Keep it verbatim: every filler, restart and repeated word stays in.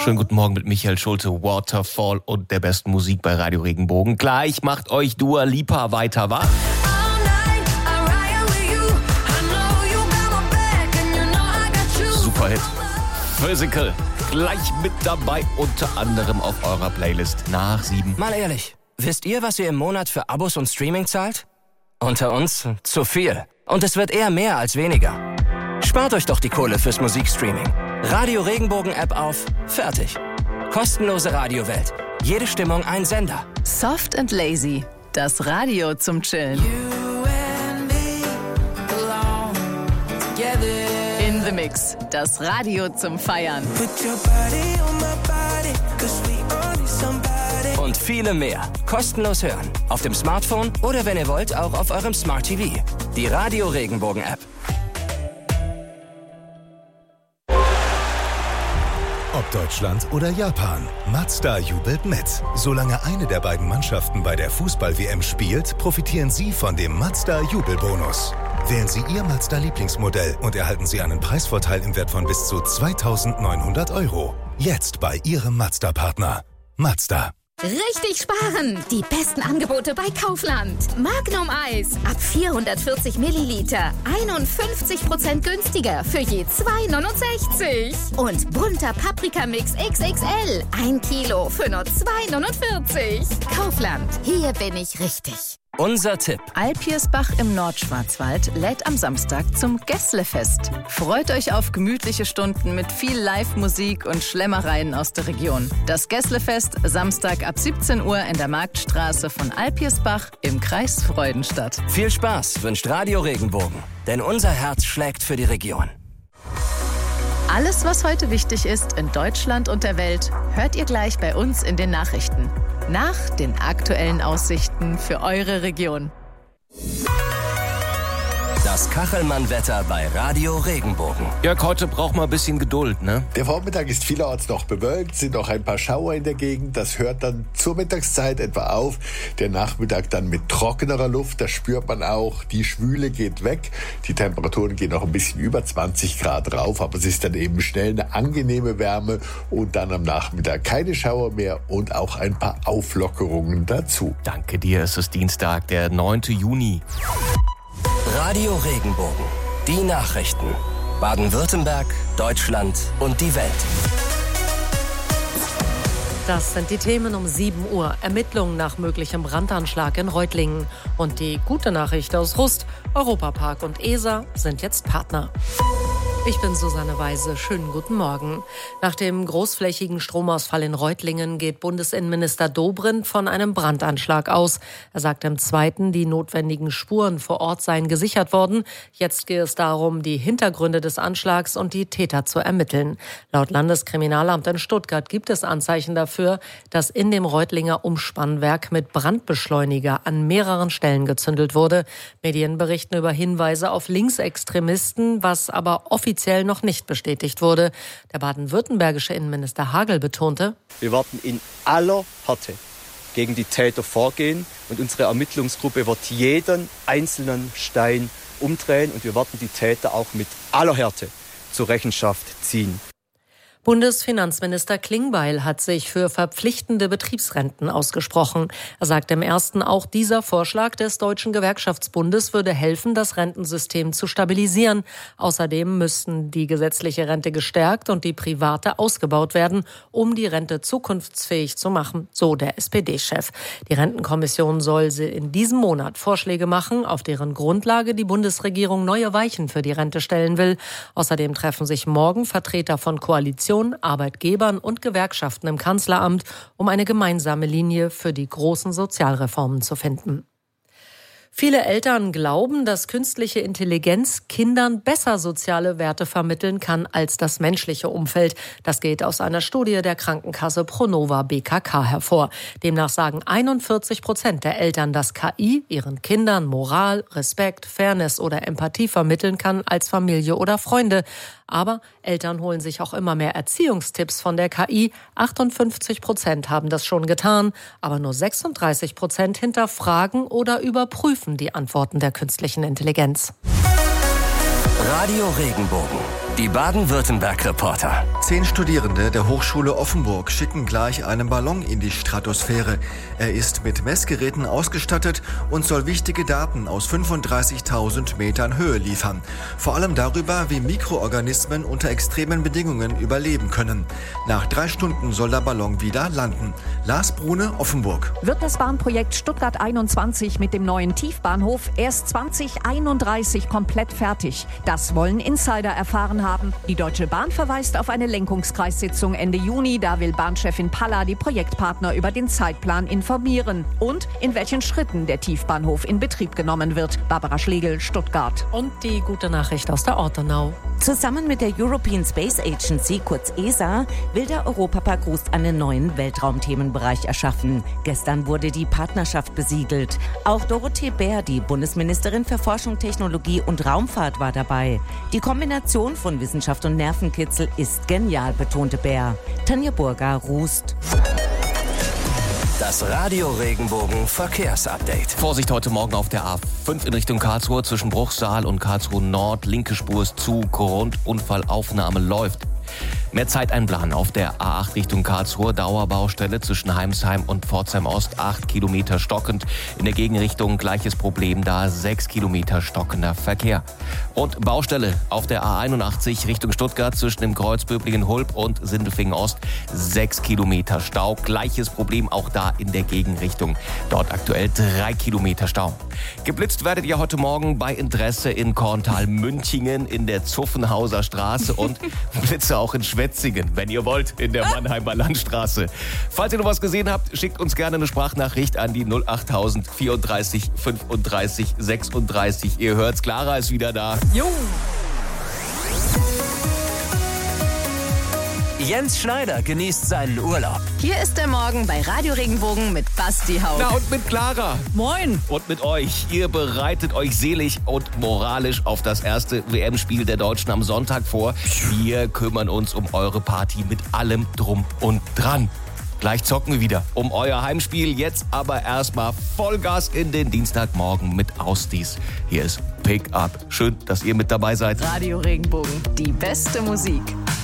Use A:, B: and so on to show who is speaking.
A: Schönen guten Morgen mit Michael Schulte, Waterfall und der besten Musik bei Radio Regenbogen. Gleich macht euch Dua Lipa weiter wach. Superhit. Physical. Gleich mit dabei, unter anderem auf eurer Playlist nach sieben.
B: Mal ehrlich, wisst ihr, was ihr im Monat für Abos und Streaming zahlt? Unter uns zu viel. Und es wird eher mehr als weniger. Spart euch doch die Kohle fürs Musikstreaming. Radio Regenbogen App auf, fertig. Kostenlose Radiowelt. Jede Stimmung ein Sender.
C: Soft and Lazy. Das Radio zum Chillen. In the Mix. Das Radio zum Feiern.
B: Und viele mehr. Kostenlos hören. Auf dem Smartphone oder wenn ihr wollt, auch auf eurem Smart T V. Die Radio Regenbogen App.
D: Ob Deutschland oder Japan, Mazda jubelt mit. Solange eine der beiden Mannschaften bei der Fußball-W M spielt, profitieren Sie von dem Mazda-Jubelbonus. Wählen Sie Ihr Mazda-Lieblingsmodell und erhalten Sie einen Preisvorteil im Wert von bis zu zweitausendneunhundert Euro. Jetzt bei Ihrem Mazda-Partner. Mazda.
E: Richtig sparen! Die besten Angebote bei Kaufland. Magnum Eis ab vierhundertvierzig Milliliter. einundfünfzig Prozent günstiger für je zwei neunundsechzig. Und bunter Paprikamix X X L. Ein Kilo für nur zwei neunundvierzig. Kaufland. Hier bin ich richtig.
B: Unser Tipp.
C: Alpiersbach im Nordschwarzwald lädt am Samstag zum Gässlefest. Freut euch auf gemütliche Stunden mit viel Live-Musik und Schlemmereien aus der Region. Das Gässlefest Samstag ab siebzehn Uhr in der Marktstraße von Alpiersbach im Kreis Freudenstadt.
B: Viel Spaß wünscht Radio Regenbogen, denn unser Herz schlägt für die Region.
C: Alles, was heute wichtig ist in Deutschland und der Welt, hört ihr gleich bei uns in den Nachrichten. Nach den aktuellen Aussichten für eure Region.
B: Das Kachelmann-Wetter bei Radio Regenbogen.
A: Jörg, heute braucht man ein bisschen Geduld, ne?
F: Der Vormittag ist vielerorts noch bewölkt, sind noch ein paar Schauer in der Gegend. Das hört dann zur Mittagszeit etwa auf. Der Nachmittag dann mit trockenerer Luft, das spürt man auch. Die Schwüle geht weg. Die Temperaturen gehen noch ein bisschen über zwanzig Grad rauf, aber es ist dann eben schnell eine angenehme Wärme und dann am Nachmittag keine Schauer mehr und auch ein paar Auflockerungen dazu.
A: Danke dir, es ist Dienstag, der neunten Juni.
B: Radio Regenbogen. Die Nachrichten. Baden-Württemberg, Deutschland und die Welt.
G: Das sind die Themen um sieben Uhr. Ermittlungen nach möglichem Brandanschlag in Reutlingen. Und die gute Nachricht aus Rust. Europapark und E S A sind jetzt Partner. Ich bin Susanne Weise. Schönen guten Morgen. Nach dem großflächigen Stromausfall in Reutlingen geht Bundesinnenminister Dobrindt von einem Brandanschlag aus. Er sagt im Zweiten, die notwendigen Spuren vor Ort seien gesichert worden. Jetzt gehe es darum, die Hintergründe des Anschlags und die Täter zu ermitteln. Laut Landeskriminalamt in Stuttgart gibt es Anzeichen dafür, dass in dem Reutlinger Umspannwerk mit Brandbeschleuniger an mehreren Stellen gezündelt wurde. Medien berichten über Hinweise auf Linksextremisten, was aber offiziell offiziell noch nicht bestätigt wurde. Der baden-württembergische Innenminister Hagel betonte:
H: Wir werden in aller Härte gegen die Täter vorgehen und unsere Ermittlungsgruppe wird jeden einzelnen Stein umdrehen und wir werden die Täter auch mit aller Härte zur Rechenschaft ziehen.
G: Bundesfinanzminister Klingbeil hat sich für verpflichtende Betriebsrenten ausgesprochen. Er sagt im Ersten, auch dieser Vorschlag des Deutschen Gewerkschaftsbundes würde helfen, das Rentensystem zu stabilisieren. Außerdem müssten die gesetzliche Rente gestärkt und die private ausgebaut werden, um die Rente zukunftsfähig zu machen, so der S P D-Chef. Die Rentenkommission soll sie in diesem Monat Vorschläge machen, auf deren Grundlage die Bundesregierung neue Weichen für die Rente stellen will. Außerdem treffen sich morgen Vertreter von Koalitionen, Arbeitgebern und Gewerkschaften im Kanzleramt, um eine gemeinsame Linie für die großen Sozialreformen zu finden. Viele Eltern glauben, dass künstliche Intelligenz Kindern besser soziale Werte vermitteln kann als das menschliche Umfeld. Das geht aus einer Studie der Krankenkasse Pronova B K K hervor. Demnach sagen einundvierzig Prozent der Eltern, dass K I ihren Kindern Moral, Respekt, Fairness oder Empathie vermitteln kann als Familie oder Freunde. Aber Eltern holen sich auch immer mehr Erziehungstipps von der K I. achtundfünfzig Prozent haben das schon getan, aber nur sechsunddreißig Prozent hinterfragen oder überprüfen die Antworten der künstlichen Intelligenz.
B: Radio Regenbogen. Die Baden-Württemberg-Reporter.
I: Zehn Studierende der Hochschule Offenburg schicken gleich einen Ballon in die Stratosphäre. Er ist mit Messgeräten ausgestattet und soll wichtige Daten aus fünfunddreißigtausend Metern Höhe liefern. Vor allem darüber, wie Mikroorganismen unter extremen Bedingungen überleben können. Nach drei Stunden soll der Ballon wieder landen. Lars Brune, Offenburg.
J: Wird das Bahnprojekt Stuttgart einundzwanzig mit dem neuen Tiefbahnhof erst zwanzig einunddreißig komplett fertig? Das wollen Insider erfahren haben. Die Deutsche Bahn verweist auf eine Lenkungskreissitzung Ende Juni. Da will Bahnchefin Palla die Projektpartner über den Zeitplan informieren und in welchen Schritten der Tiefbahnhof in Betrieb genommen wird. Barbara Schlegel, Stuttgart.
G: Und die gute Nachricht aus der Ortenau.
K: Zusammen mit der European Space Agency, kurz E S A, will der Europapark Rust einen neuen Weltraumthemenbereich erschaffen. Gestern wurde die Partnerschaft besiegelt. Auch Dorothee Bär, die Bundesministerin für Forschung, Technologie und Raumfahrt, war dabei. Die Kombination von Wissenschaft und Nervenkitzel ist genial, betonte Bär. Tanja Burger, Rust.
B: Das Radio Regenbogen Verkehrsupdate.
A: Vorsicht heute Morgen auf der A fünf in Richtung Karlsruhe zwischen Bruchsal und Karlsruhe Nord. Linke Spur ist zu, Grundunfallaufnahme läuft. Mehr Zeit einplanen auf der A acht Richtung Karlsruhe, Dauerbaustelle zwischen Heimsheim und Pforzheim Ost, acht Kilometer stockend. In der Gegenrichtung gleiches Problem, da sechs Kilometer stockender Verkehr. Und Baustelle auf der A einundachtzig Richtung Stuttgart zwischen dem Kreuz Böblingen-Hulb und Sindelfingen Ost, sechs Kilometer Stau. Gleiches Problem auch da in der Gegenrichtung. Dort aktuell drei Kilometer Stau. Geblitzt werdet ihr heute Morgen bei Interesse in Korntal-Münchingen in der Zuffenhauser Straße und Blitze auch in Schwetzingen, wenn ihr wollt, in der Mannheimer Landstraße. Falls ihr noch was gesehen habt, schickt uns gerne eine Sprachnachricht an die null achttausend vierunddreißig fünfunddreißig sechsunddreißig. Ihr hört's, Clara ist wieder da.
G: Jo.
B: Jens Schneider genießt seinen Urlaub.
C: Hier ist der Morgen bei Radio Regenbogen mit Basti Haug.
A: Na und mit Clara.
G: Moin.
A: Und mit euch. Ihr bereitet euch seelisch und moralisch auf das erste W M-Spiel der Deutschen am Sonntag vor. Wir kümmern uns um eure Party mit allem drum und dran. Gleich zocken wir wieder um euer Heimspiel. Jetzt aber erstmal Vollgas in den Dienstagmorgen mit Austis. Hier ist Pick Up. Schön, dass ihr mit dabei seid.
C: Radio Regenbogen, die beste Musik.